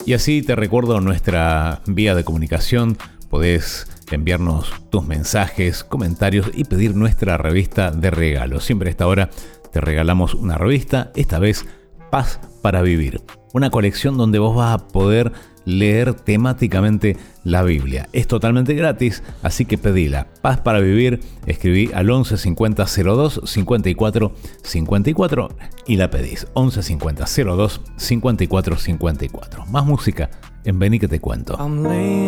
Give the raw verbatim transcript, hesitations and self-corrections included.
Y así te recuerdo nuestra vía de comunicación. Podés enviarnos tus mensajes, comentarios y pedir nuestra revista de regalo. Siempre a esta hora te regalamos una revista, esta vez Paz para Vivir. Una colección donde vos vas a poder leer temáticamente la Biblia. Es totalmente gratis, así que pedila. Paz para Vivir, escribí al once cincuenta cero dos cincuenta y cuatro cincuenta y cuatro y la pedís. once cincuenta cero dos cincuenta y cuatro cincuenta y cuatro. Más música en Vení que te cuento.